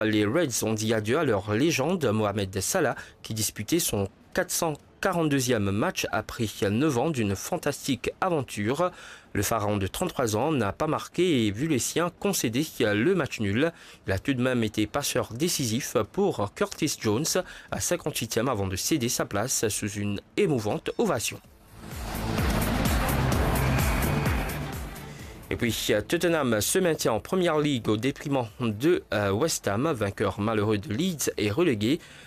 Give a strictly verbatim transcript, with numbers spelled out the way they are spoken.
Les Reds ont dit adieu à leur légende Mohamed Salah qui disputait son quatre cent quarante-deuxième match après neuf ans d'une fantastique aventure. Le pharaon de trente-trois ans n'a pas marqué et vu les siens concéder le match nul. Il a tout de même été passeur décisif pour Curtis Jones à cinquante-huitième avant de céder sa place sous une émouvante ovation. Et puis Tottenham se maintient en première ligue au détriment de West Ham, vainqueur malheureux de Leeds et relégué.